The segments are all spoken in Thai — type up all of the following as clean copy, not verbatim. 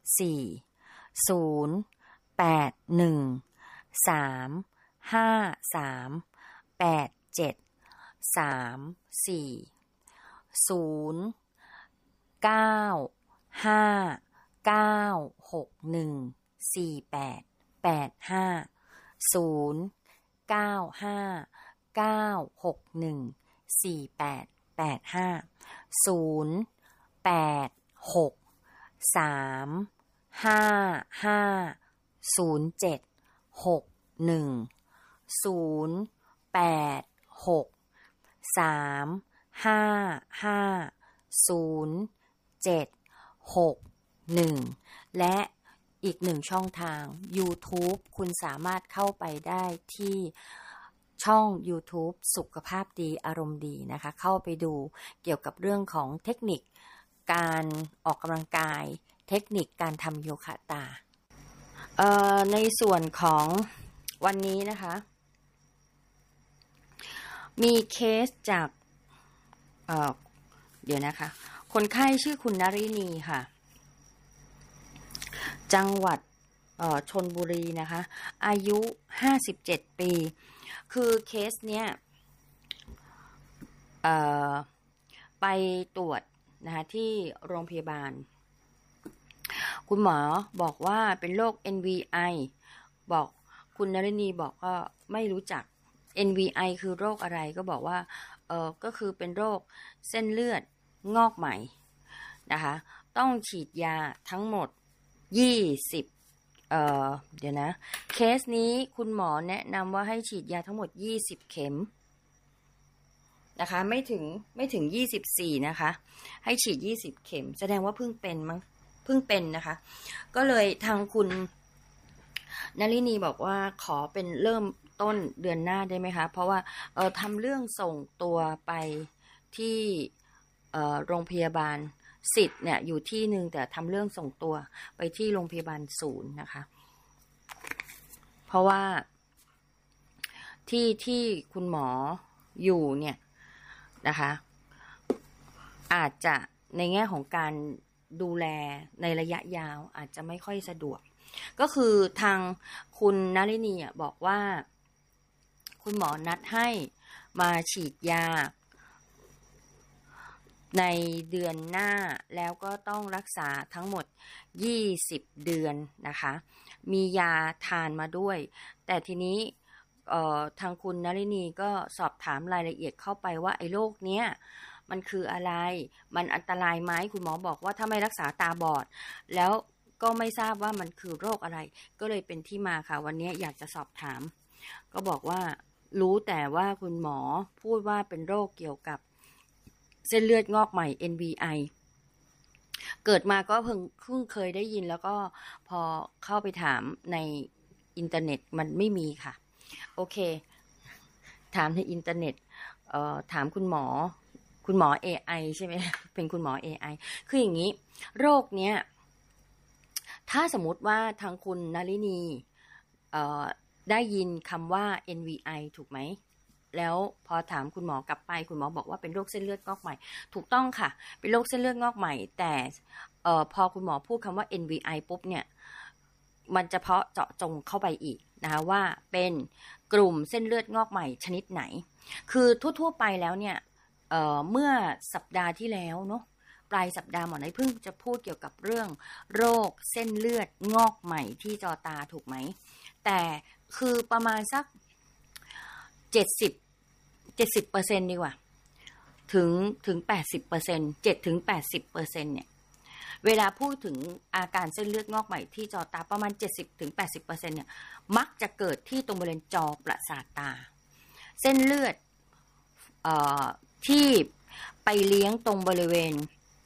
และอีกหนึ่งช่องทาง YouTube คุณสามารถเข้าไปได้ที่ช่อง YouTube สุขภาพดีอารมณ์ดีนะคะเข้าไปดูเกี่ยวกับเรื่องของเทคนิคการออกกำลังกายเทคนิคการทำโยคะตาในส่วนของวันนี้นะคะมีเคสจากเดี๋ยวนะคะคนไข้ชื่อคุณนรินีค่ะจังหวัดชลบุรีนะคะอายุ57ปีคือเคสเนี้ยไปตรวจนะคะที่โรงพยาบาลคุณหมอบอกว่าเป็นโรค NVI บอกคุณนรินีบอกก็ไม่รู้จัก NVI คือโรคอะไรก็บอกว่าก็คือเป็นโรคเส้นเลือดงอกใหม่นะคะต้องฉีดยาทั้งหมด20เดี๋ยวนะเคสนี้คุณหมอแนะนำว่าให้ฉีดยาทั้งหมด20เข็มนะคะไม่ถึง24นะคะให้ฉีด20เข็มแสดงว่าเพิ่งเป็นนะคะก็เลยทางคุณนลินีบอกว่าขอเป็นเริ่มต้นเดือนหน้าได้ไหมคะเพราะว่าทำเรื่องส่งตัวไปที่โรงพยาบาลสิทธิ์เนี่ยอยู่ที่หนึ่งแต่ทำเรื่องส่งตัวไปที่โรงพยาบาลศูนย์นะคะเพราะว่าที่คุณหมออยู่เนี่ยนะคะอาจจะในแง่ของการดูแลในระยะยาวอาจจะไม่ค่อยสะดวกก็คือทางคุณนลินีบอกว่าคุณหมอนัดให้มาฉีดยาในเดือนหน้าแล้วก็ต้องรักษาทั้งหมด20เดือนนะคะมียาทานมาด้วยแต่ทีนี้ทางคุณนลินีก็สอบถามรายละเอียดเข้าไปว่าไอ้โรคเนี้ยมันคืออะไรมันอันตรายไหมคุณหมอบอกว่าถ้าไม่รักษาตาบอดแล้วก็ไม่ทราบว่ามันคือโรคอะไรก็เลยเป็นที่มาค่ะวันนี้อยากจะสอบถามก็บอกว่ารู้แต่ว่าคุณหมอพูดว่าเป็นโรคเกี่ยวกับเส้นเลือดงอกใหม่ NVI เกิดมาก็เพิ่งเคยได้ยินแล้วก็พอเข้าไปถามในอินเทอร์เน็ตมันไม่มีค่ะโอเคถามในอินเทอร์เน็ตถามคุณหมอ AI ใช่ไหมเป็นคุณหมอ AI คืออย่างนี้โรคเนี้ยถ้าสมมุติว่าทางคุณนลินีได้ยินคำว่า NVI ถูกไหมแล้วพอถามคุณหมอกลับไปคุณหมอบอกว่าเป็นโรคเส้นเลือดงอกใหม่ถูกต้องค่ะเป็นโรคเส้นเลือดงอกใหม่แต่พอคุณหมอพูดคำว่า NVI ปุ๊บเนี่ยมันจะเจาะจงเข้าไปอีกนะคะว่าเป็นกลุ่มเส้นเลือดงอกใหม่ชนิดไหนคือทั่วๆไปแล้วเนี่ยเมื่อสัปดาห์ที่แล้วเนาะปลายสัปดาห์หมอไหนเพิ่งจะพูดเกี่ยวกับเรื่องโรคเส้นเลือดงอกใหม่ที่จอตาถูกไหมแต่คือประมาณสัก70%ดีกว่าถึง80% 7-80%เนี่ยเวลาพูดถึงอาการเส้นเลือดงอกใหม่ที่จอตาประมาณ 70-80% เนี่ยมักจะเกิดที่ตรงบริเวณจอประสาทตาเส้นเลือดที่ไปเลี้ยงตรงบริเวณ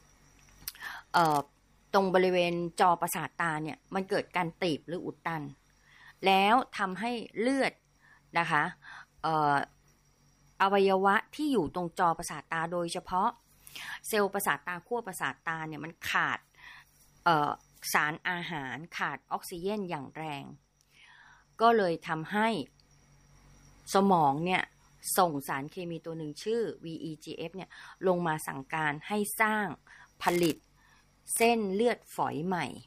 จอประสาทตาเนี่ยมันเกิดการตีบหรืออุดตันแล้วทำให้เลือดนะคะอวัยวะที่อยู่ตรงจอประสาทตาโดยเฉพาะเซลล์ประสาทตาขั้วประสาทตาเนี่ยมันขาดสารอาหารขาดออกซิเจนอย่างแรงก็เลยทำให้สมองเนี่ยส่งสารเคมีตัวหนึ่งชื่อ VEGF เนี่ยลงมาสั่งการให้สร้างผลิตเส้นเลือดฝอยใหม่